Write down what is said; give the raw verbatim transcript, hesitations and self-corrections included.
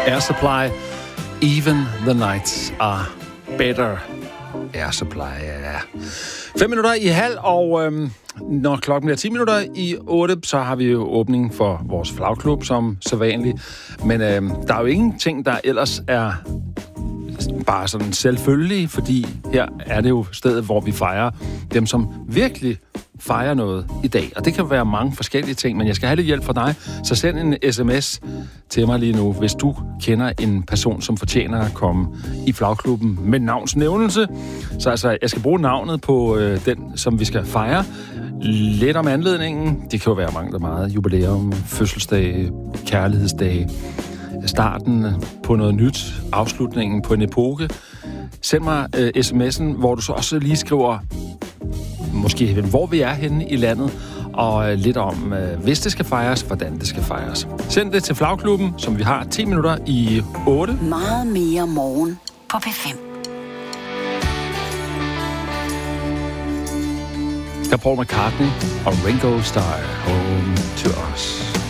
Air Supply. Even the nights are better. Air Supply, ja. Fem minutter i halv, og øhm, når klokken bliver ti minutter i otte, så har vi jo åbning for vores flagklub, som sædvanligt. Men øhm, der er jo ingenting, der ellers er bare sådan selvfølgelige, fordi her er det jo stedet, hvor vi fejrer dem, som virkelig fejrer noget i dag. Og det kan være mange forskellige ting, men jeg skal have lidt hjælp fra dig. Så send en sms til mig lige nu, hvis du kender en person, som fortjener at komme i flagklubben med navnsnævnelse. Så altså, jeg skal bruge navnet på øh, den, som vi skal fejre. Lidt om anledningen. Det kan jo være mange, der meget. Jubilæum, fødselsdag, kærlighedsdag, starten på noget nyt, afslutningen på en epoke. Send mig øh, sms'en, hvor du så også lige skriver måske hvor vi er henne i landet, og lidt om, øh, hvis det skal fejres, hvordan det skal fejres. Send det til flagklubben, som vi har ti minutter i otte. Meget mere morgen på P fem. Der er Paul McCartney og Ringo Starr, Home to Us.